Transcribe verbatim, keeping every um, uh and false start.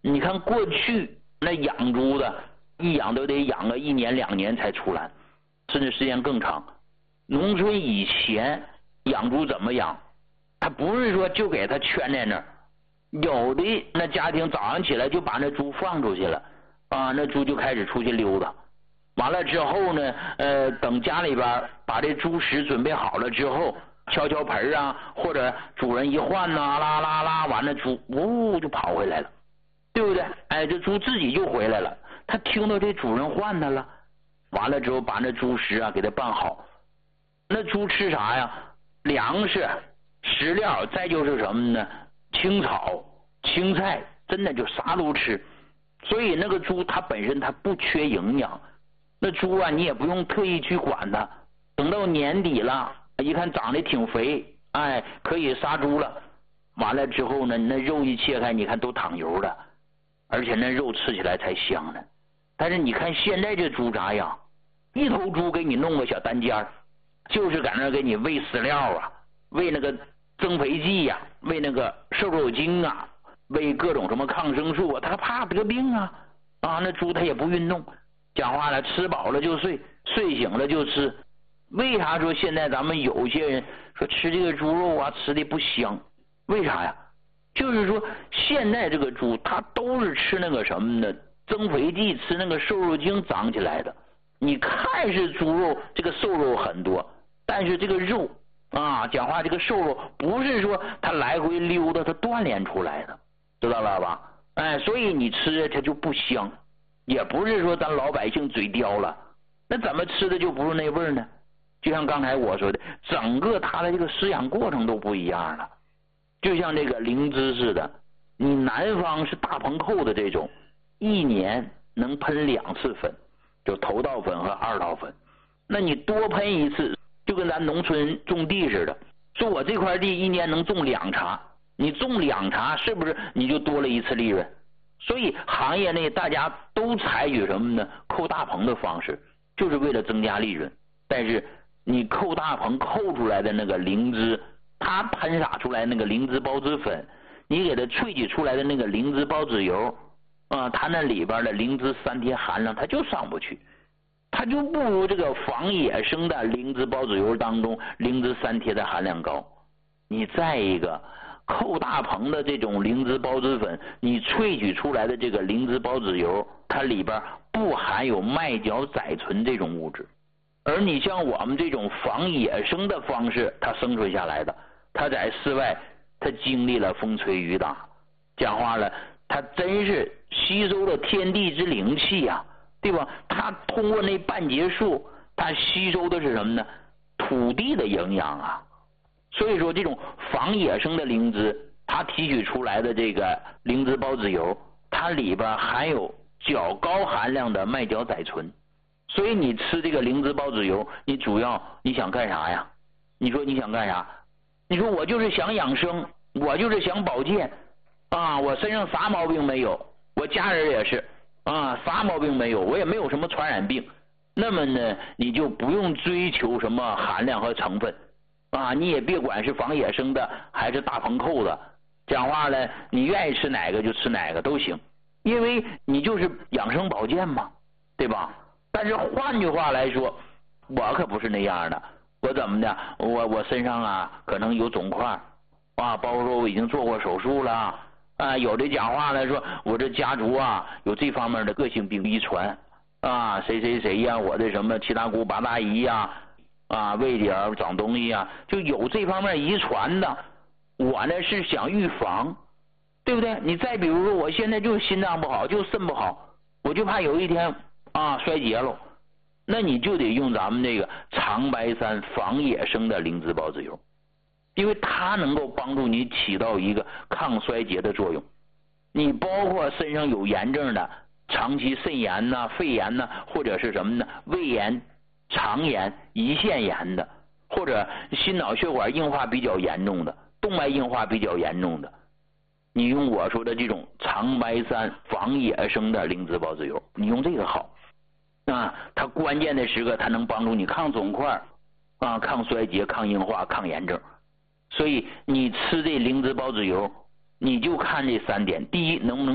你看过去那养猪的，一养都得养个一年两年才出栏，甚至时间更长。农村以前养猪怎么养？他不是说就给他圈在那儿，有的那家庭早上起来就把那猪放出去了啊，那猪就开始出去溜达。完了之后呢，呃，等家里边把这猪食准备好了之后，敲敲盆啊，或者主人一换呐、啊，啦啦啦，完了猪呜就跑回来了，对不对？哎，这猪自己就回来了，他听到这主人唤他了，完了之后把那猪食啊给他拌好。那猪吃啥呀？粮食、食料，再就是什么呢？青草、青菜，真的就啥都吃。所以那个猪它本身它不缺营养。那猪啊，你也不用特意去管它，等到年底了，一看长得挺肥，哎，可以杀猪了。完了之后呢，那肉一切开，你看都淌油的，而且那肉吃起来才香呢。但是你看现在这猪咋样？一头猪给你弄个小单间，就是搁那给你喂饲料啊，喂那个增肥剂呀、啊，喂那个瘦肉精啊，喂各种什么抗生素啊，他怕得病啊啊！那猪它也不运动。讲话了，吃饱了就睡，睡醒了就吃。为啥说现在咱们有些人说吃这个猪肉啊，吃的不香？为啥呀？就是说现在这个猪它都是吃那个什么呢？增肥剂，吃那个瘦肉精长起来的。你看是猪肉，这个瘦肉很多，但是这个肉啊，讲话这个瘦肉不是说它来回溜达它锻炼出来的，知道了吧？哎，所以你吃它就不香。也不是说咱老百姓嘴刁了，那怎么吃的就不是那味儿呢？就像刚才我说的，整个它的这个饲养过程都不一样了。就像这个灵芝似的，你南方是大棚扣的这种，一年能喷两次粉，就头道粉和二道粉。那你多喷一次，就跟咱农村种地似的，说我这块地一年能种两茬，你种两茬是不是你就多了一次利润？所以行业内大家都采取什么呢？扣大棚的方式，就是为了增加利润。但是你扣大棚扣出来的那个灵芝，它喷洒出来那个灵芝孢子粉，你给它萃取出来的那个灵芝孢子油啊，它那里边的灵芝三萜含量它就上不去，它就不如这个仿野生的灵芝孢子油当中灵芝三萜的含量高。你再一个扣大棚的这种灵芝孢子粉，你萃取出来的这个灵芝孢子油，它里边不含有麦角甾醇这种物质。而你像我们这种仿野生的方式，它生存下来的，它在室外，它经历了风吹雨打，讲话了，它真是吸收了天地之灵气呀、啊，对吧？它通过那半截树，它吸收的是什么呢？土地的营养啊。所以说这种仿野生的灵芝，它提取出来的这个灵芝孢子油，它里边含有较高含量的麦角甾醇。所以你吃这个灵芝孢子油，你主要你想干啥呀？你说你想干啥？你说我就是想养生，我就是想保健啊，我身上啥毛病没有，我家人也是啊，啥毛病没有，我也没有什么传染病。那么呢，你就不用追求什么含量和成分啊，你也别管是仿野生的还是大棚扣的，讲话呢，你愿意吃哪个就吃哪个都行，因为你就是养生保健嘛，对吧？但是换句话来说，我可不是那样的，我怎么的？我我身上啊可能有肿块啊，包括说我已经做过手术了啊，有的讲话来说我这家族啊有这方面的个性病遗传啊，谁谁谁呀，我的什么七大姑八大姨呀。啊，胃里边长东西啊，就有这方面遗传的。我呢是想预防，对不对？你再比如说，我现在就心脏不好，就肾不好，我就怕有一天啊衰竭了，那你就得用咱们这个长白山仿野生的灵芝孢子油，因为它能够帮助你起到一个抗衰竭的作用。你包括身上有炎症的，长期肾炎呐、啊、肺炎呐、啊，或者是什么呢？胃炎。肠炎、胰腺炎的，或者心脑血管硬化比较严重的，动脉硬化比较严重的，你用我说的这种长白山仿野生的灵芝孢子油，你用这个好啊，它关键的时刻它能帮助你抗肿块啊、抗衰竭、抗硬化、抗炎症。所以你吃这灵芝孢子油，你就看这三点：第一，能不能